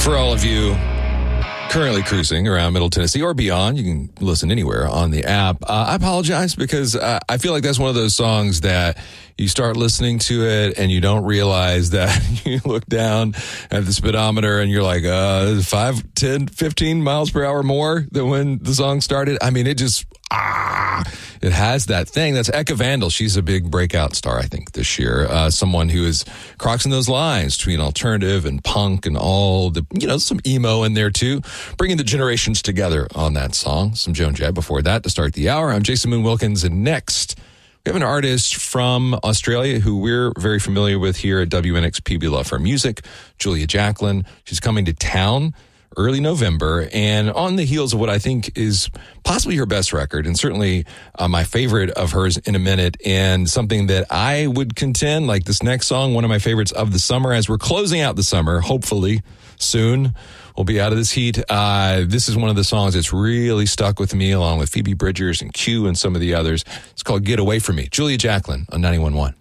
For all of you currently cruising around Middle Tennessee or beyond, you can listen anywhere on the app. I apologize because I feel like that's one of those songs that you start listening to it and you don't realize that you look down at the speedometer and you're like, 5, 10, 15 miles per hour more than when the song started. I mean, it just, it has that thing. That's Eka Vandal. She's a big breakout star, I think, this year. Someone who is crossing those lines between alternative and punk and all the, some emo in there too. Bringing the generations together on that song. Some Joan Jett before that to start the hour. I'm Jason Moon Wilkins, and next we have an artist from Australia who we're very familiar with here at WNXP. We love her music, Julia Jacklin. She's coming to town early November, and on the heels of what I think is possibly her best record, and certainly my favorite of hers in a minute, and something that I would contend, like this next song, one of my favorites of the summer, as we're closing out the summer, hopefully soon we'll be out of this heat. This is one of the songs that's really stuck with me, along with Phoebe Bridgers and Q and some of the others. It's called Get Away From Me. Julia Jacklin on 91.1.